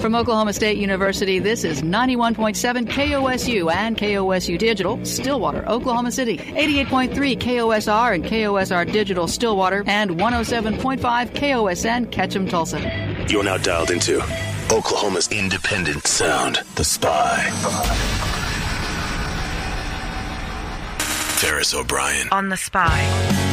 From Oklahoma State University, this is 91.7 KOSU and KOSU Digital, Stillwater, Oklahoma City. 88.3 KOSR and KOSR Digital, Stillwater, and 107.5 KOSN, Ketchum, Tulsa. You're now dialed into Oklahoma's independent sound, The Spy. Ferris O'Brien on The Spy.